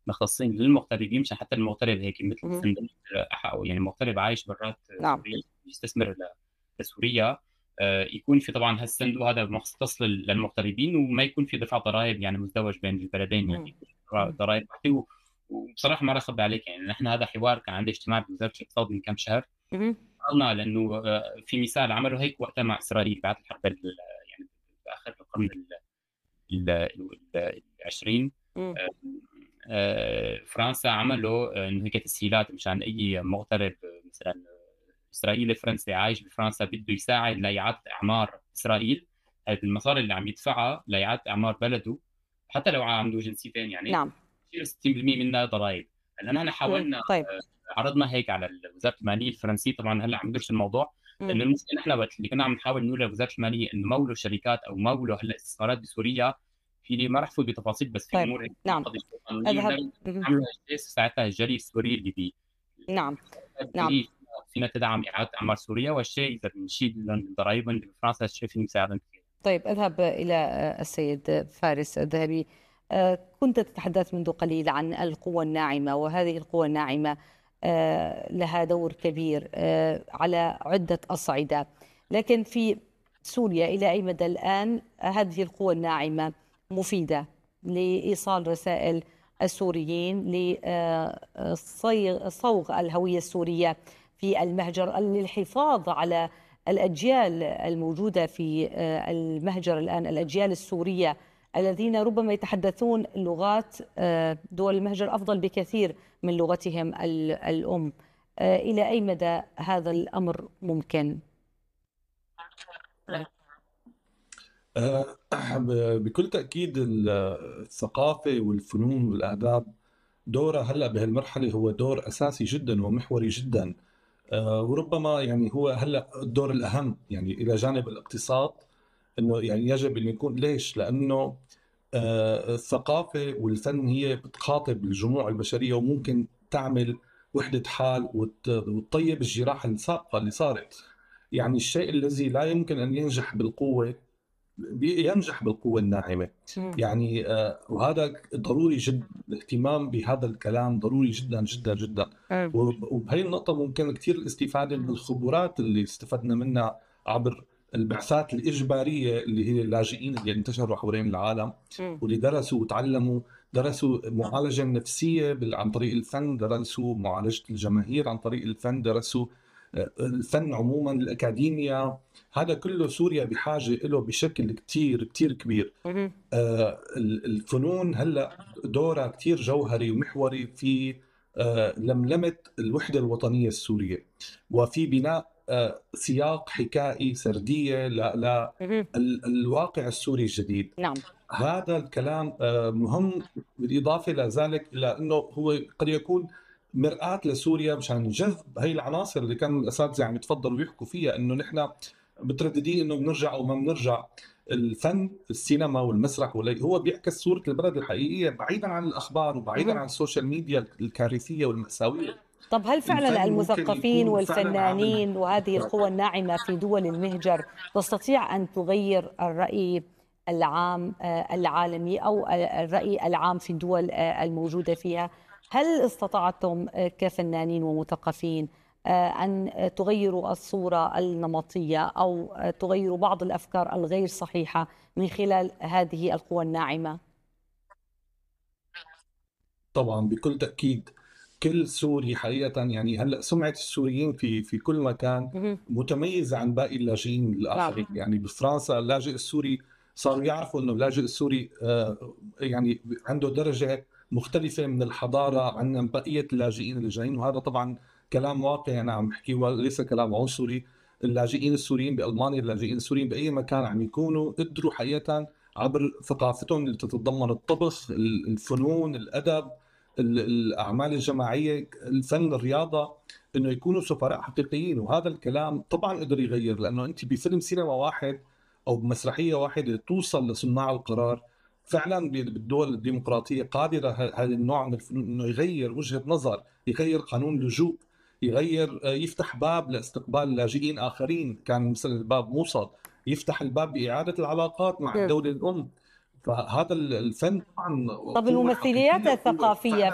مختصين للمغتربين، مشان حتى المغترب هيك مثل اهم. صندوق حقه، يعني المغترب عايش برات نعم. سوريا يستثمر لسوريا، يكون في طبعا هالصندوق هذا مختص للمغتربين، وما يكون في دفع ضرائب يعني مزدوج بين البلدين، إمم. يعني إمم. ضرائب واحده. وبصراحه ما راح اخبي عليك، يعني نحن هذا حوار كان عندي اجتماع بوزاره الاقتصاد من كم شهر، اهم. قلنا لانه في مثال عملوا هيك وقتها مع اسرائيل بعد الحرب يعني باخر القرن ال20. إمم. فرنسا عملوا انه هيك تسهيلات مشان اي مغترب مثلا اسرائيلي فرنسي عايش بفرنسا بده يساعد لاعاده اعمار اسرائيل، هذه المصاري اللي عم يدفعها لاعاده اعمار بلده حتى لو عنده جنسيتين يعني نعم. يشيل 60% منها ضرائب. هلا نحن إمم. حاولنا طيب. عرضنا هيك على وزاره الماليه الفرنسيه، طبعا هلا عم يدرس الموضوع، إمم. لانه المشكله نحن وقت اللي كنا عم نحاول نقول لوزاره الماليه انه مولوا شركات او مولوا هلا استثمارات بسوريا، في لي ما راح افوت بتفاصيل بس في طيب. امور هيك نعم. معقده شوي قانونيه، أذهب. ولما اهم. عملوا هالشيء ساعتها الجري السوري اللي نعم. نعم. الجري فينا تدعم اعاده اعمار سوريا، والشيء اذا بنشيل لهم ضرائبهم بفرنسا الشيء فينا يساعدهم كثير. طيب، أذهب إلى السيد فارس الذهبي. كنت تتحدث منذ قليل عن القوى الناعمة، وهذه القوى الناعمة لها دور كبير على عدة أصعدة، لكن في سوريا إلى أي مدى الآن هذه القوى الناعمة مفيدة لإيصال رسائل السوريين لصوغ الهوية السورية في المهجر، للحفاظ على الأجيال الموجودة في المهجر الآن، الأجيال السورية الذين ربما يتحدثون لغات دول المهجر أفضل بكثير من لغتهم الأم؟ إلى أي مدى هذا الأمر ممكن؟ بكل تأكيد الثقافة والفنون والآداب دورها هلا بهالمرحلة هو دور أساسي جدا ومحوري جدا. وربما يعني هو هلا الدور الأهم يعني إلى جانب الاقتصاد، إنه يعني يجب أن يكون. ليش؟ لأنه الثقافة والفن هي بتخاطب الجموع البشرية وممكن تعمل وحدة حال وتطيب الجراح السابقة اللي صارت. يعني الشيء الذي لا يمكن أن ينجح بالقوة ينجح بالقوة الناعمة. مم. يعني وهذا ضروري جدا، الاهتمام بهذا الكلام ضروري جدا جدا جدا. آه. وبهي النقطة ممكن كثير الاستفادة من الخبرات اللي استفدنا منها عبر البعثات الإجبارية اللي هي اللاجئين اللي انتشروا حوالين العالم، مم. واللي درسوا وتعلموا، درسوا معالجة نفسية عن طريق الفن، درسوا معالجة الجماهير عن طريق الفن، درسوا الفن عموما، الأكاديمية. هذا كله سوريا بحاجة له بشكل كتير كتير كبير. مم. الفنون هلأ دورها كتير جوهري ومحوري في لملمة الوحدة الوطنية السورية، وفي بناء سياق حكائي سردية مم. للواقع السوري الجديد. نعم. هذا الكلام مهم، بالإضافة لذلك إلى أنه هو قد يكون مرآة لسوريا مشان نجذب هي العناصر اللي كانوا الأساتذة عم يتفضلوا ويحكوا فيها، أنه نحن مترددين أنه بنرجع أو ما بنرجع. الفن، السينما والمسرح هو بيعكس صورة البلد الحقيقية بعيدا عن الأخبار وبعيدا مم. عن السوشيال ميديا الكارثية والمأساوية. طب هل فعلا الفن ممكن المثقفين يكون فعلا عامل. والفنانين وهذه القوى الناعمة في دول المهجر تستطيع أن تغير الرأي العام العالمي أو الرأي العام في الدول الموجودة فيها؟ هل استطعتم كفنانين ومثقفين أن تغيروا الصورة النمطية أو تغيروا بعض الأفكار الغير صحيحة من خلال هذه القوى الناعمة؟ طبعا بكل تأكيد. كل سوري حقيقة، يعني هلا سمعة السوريين في كل مكان مهم. متميزة عن باقي اللاجئين نعم. الآخرين. يعني بفرنسا اللاجئ السوري صاروا يعرفوا انه اللاجئ السوري يعني عنده درجة مختلفة من الحضارة عن بقية اللاجئين اللي جايين، وهذا طبعا كلام واقعي انا عم بحكيه وليس كلام عنصري. اللاجئين السوريين بألمانيا، اللاجئين السوريين بأي مكان عم يكونوا قدروا حقيقة عبر ثقافتهم اللي تتضمن الطبخ، الفنون، الأدب، الاعمال الجماعيه، الفن، الرياضه، انه يكونوا سفراء حقيقيين. وهذا الكلام طبعا قدر يغير، لانه انت بفيلم سينما واحد او بمسرحيه واحده توصل لصناع القرار. فعلا بالدول الديمقراطيه قادره هذا النوع من الفنون انه يغير وجهه نظر، يغير قانون لجوء، يغير يفتح باب لاستقبال لاجئين اخرين كان مثل الباب موصد، يفتح الباب باعاده العلاقات مع الدوله الام. فهذا الفن طبعا طب قوه الممثليات حقيقيه وقوه الثقافية فعلا